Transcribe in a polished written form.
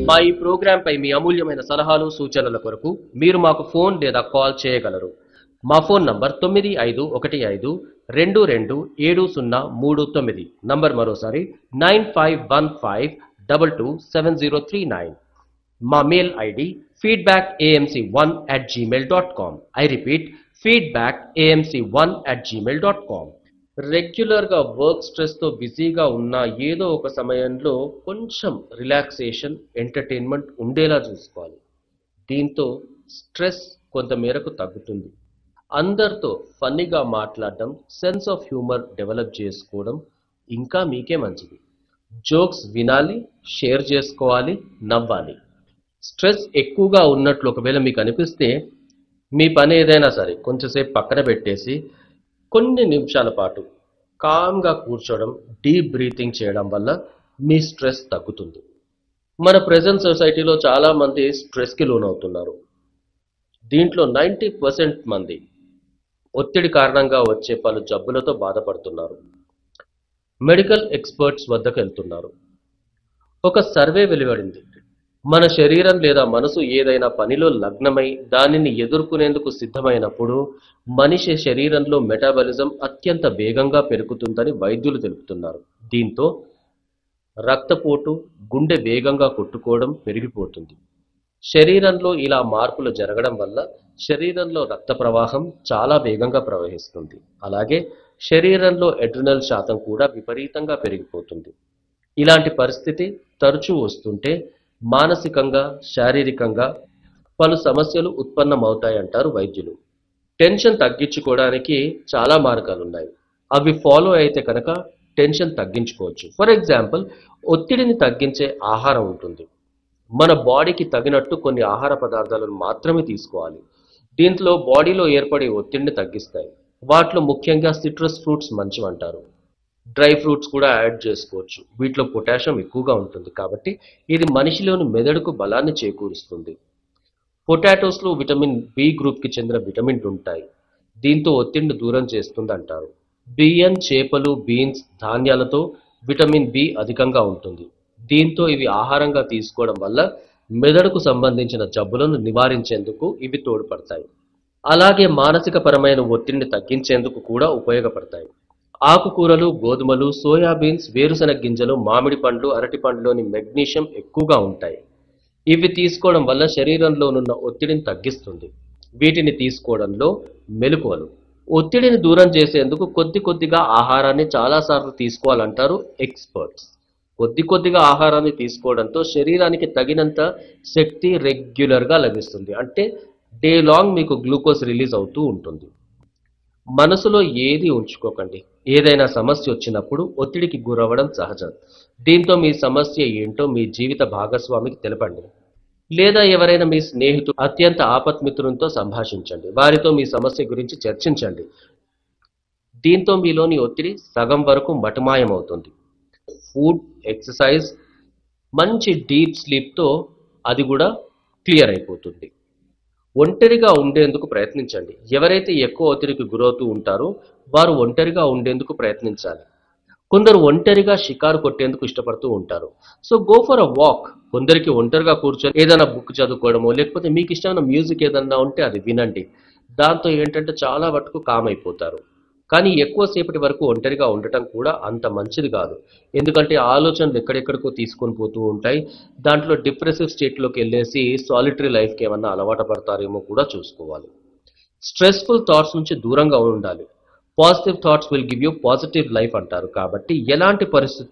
మా ఈ ప్రోగ్రాం పై మీ అమూల్యమైన సలహాలు సూచనల కొరకు మీరు మాకు ఫోన్ లేదా కాల్ చేయగలరు. మా ఫోన్ నంబర్ 9515227039. నంబర్ మరోసారి 9515227039. మా mail ID feedbackamc1@gmail.com. I repeat, feedbackamc1@gmail.com. రెగ్యులర్గా వర్క్ స్ట్రెస్తో బిజీగా ఉన్న ఏదో ఒక సమయంలో కొంచెం రిలాక్సేషన్ ఎంటర్టైన్మెంట్ ఉండేలా చూసుకోవాలి. దీంతో స్ట్రెస్ కొంత మేరకు తగ్గుతుంది. అందరితో ఫన్నీగా మాట్లాడడం, సెన్స్ ఆఫ్ హ్యూమర్ డెవలప్ చేసుకోవడం ఇంకా మీకే మంచిది. జోక్స్ వినాలి, షేర్ చేసుకోవాలి, నవ్వాలి. స్ట్రెస్ ఎక్కువగా ఉన్నట్లు ఒకవేళ మీకు అనిపిస్తే మీ పని ఏదైనా సరే కొంచెంసేపు పక్కన పెట్టేసి కొన్ని నిమిషాల పాటు కామ్గా కూర్చోవడం, డీప్ బ్రీతింగ్ చేయడం వల్ల మీ స్ట్రెస్ తగ్గుతుంది. మన ప్రెజెంట్ సొసైటీలో చాలామంది స్ట్రెస్కి లోనవుతున్నారు. దీంట్లో 90% మంది ఒత్తిడి కారణంగా వచ్చే పలు జబ్బులతో బాధపడుతున్నారు. మెడికల్ ఎక్స్పర్ట్స్ వద్దకు వెళ్తున్నారు. ఒక సర్వే వెలువడింది. మన శరీరం లేదా మనసు ఏదైనా పనిలో లగ్నమై దానిని ఎదుర్కొనేందుకు సిద్ధమైనప్పుడు మనిషి శరీరంలో మెటాబాలిజం అత్యంత వేగంగా పెరుగుతుందని వైద్యులు తెలుపుతున్నారు. దీంతో రక్తపోటు, గుండె వేగంగా కొట్టుకోవడం పెరిగిపోతుంది. శరీరంలో ఇలా మార్పులు జరగడం వల్ల శరీరంలో రక్త ప్రవాహం చాలా వేగంగా ప్రవహిస్తుంది. అలాగే శరీరంలో అడ్రినల్ శాతం కూడా విపరీతంగా పెరిగిపోతుంది. ఇలాంటి పరిస్థితి తరచూ వస్తుంటే మానసికంగా, శారీరకంగా పలు సమస్యలు ఉత్పన్నమవుతాయంటారు వైద్యులు. టెన్షన్ తగ్గించుకోవడానికి చాలా మార్గాలున్నాయి. అవి ఫాలో అయితే కనుక టెన్షన్ తగ్గించుకోవచ్చు. ఫర్ ఎగ్జాంపుల్, ఒత్తిడిని తగ్గించే ఆహారం ఉంటుంది. మన బాడీకి తగినట్టు కొన్ని ఆహార పదార్థాలను మాత్రమే తీసుకోవాలి. దీంట్లో బాడీలో ఏర్పడే ఒత్తిడిని తగ్గిస్తాయి. వాటిలో ముఖ్యంగా సిట్రస్ ఫ్రూట్స్ మంచివంటారు. డ్రై ఫ్రూట్స్ కూడా యాడ్ చేసుకోవచ్చు. వీటిలో పొటాషియం ఎక్కువగా ఉంటుంది కాబట్టి ఇది మనిషిలోని మెదడుకు బలాన్ని చేకూరుస్తుంది. పొటాటోస్లో విటమిన్ బి గ్రూప్కి చెందిన విటమిన్లు ఉంటాయి. దీంతో ఒత్తిడిని దూరం చేస్తుంది అంటారు. బియ్యం, చేపలు, బీన్స్, ధాన్యాలతో విటమిన్ బి అధికంగా ఉంటుంది. దీంతో ఇవి ఆహారంగా తీసుకోవడం వల్ల మెదడుకు సంబంధించిన జబ్బులను నివారించేందుకు ఇవి తోడ్పడతాయి. అలాగే మానసిక పరమైన ఒత్తిడిని తగ్గించేందుకు కూడా ఉపయోగపడతాయి. ఆకుకూరలు, గోధుమలు, సోయాబీన్స్, వేరుశనగ గింజలు, మామిడి పండ్లు, అరటి పండ్లలోని మెగ్నీషియం ఎక్కువగా ఉంటాయి. ఇవి తీసుకోవడం వల్ల శరీరంలోనున్న ఒత్తిడిని తగ్గిస్తుంది. వీటిని తీసుకోవడంలో మెలకువలు. ఒత్తిడిని దూరం చేసేందుకు కొద్దిగా ఆహారాన్ని చాలాసార్లు తీసుకోవాలంటారు ఎక్స్పర్ట్స్. కొద్దిగా ఆహారాన్ని తీసుకోవడంతో శరీరానికి తగినంత శక్తి రెగ్యులర్గా లభిస్తుంది. అంటే డే లాంగ్ మీకు గ్లూకోజ్ రిలీజ్ అవుతూ ఉంటుంది. మనసులో ఏది ఉంచుకోకండి. ఏదైనా సమస్య వచ్చినప్పుడు ఒత్తిడికి గురవ్వడం సహజం. దీంతో మీ సమస్య ఏంటో మీ జీవిత భాగస్వామికి తెలపండి. లేదా ఎవరైనా మీ స్నేహితుడు, అత్యంత ఆపత్మిత్రునితో సంభాషించండి. వారితో మీ సమస్య గురించి చర్చించండి. దీంతో మీలోని ఒత్తిడి సగం వరకు మటుమాయమవుతుంది. ఫుడ్, ఎక్సర్సైజ్, మంచి డీప్ స్లీప్తో అది కూడా క్లియర్ అయిపోతుంది. ఒంటరిగా ఉండేందుకు ప్రయత్నించండి. ఎవరైతే ఎక్కువ ఒత్తిడికి గురవుతూ ఉంటారో వారు ఒంటరిగా ఉండేందుకు ప్రయత్నించాలి. కొందరు ఒంటరిగా షికారు కొట్టేందుకు ఇష్టపడుతూ ఉంటారు. So go for a walk. కొందరికి ఒంటరిగా కూర్చొని ఏదైనా బుక్ చదువుకోవడమో లేకపోతే మీకు ఇష్టమైన మ్యూజిక్ ఏదన్నా ఉంటే అది వినండి. దాంతో ఏంటంటే చాలా వరకు కామ్ అయిపోతారు. కానీ ఎక్కువసేపటి వరకు ఒంటరిగా ఉండటం కూడా అంత మంచిది కాదు. ఎందుకంటే ఆలోచనలు ఎక్కడెక్కడికో తీసుకొని పోతూ ఉంటాయి. దాంట్లో డిప్రెసివ్ స్టేట్లోకి వెళ్ళేసి సాలిటరీ లైఫ్కి ఏమన్నా అలవాటు పడతారేమో కూడా చూసుకోవాలి. స్ట్రెస్ఫుల్ థాట్స్ నుంచి దూరంగా ఉండాలి. Positive thoughts will give you positive life అంటారు. కాబట్టి ఎలాంటి పరిస్థితుల్లో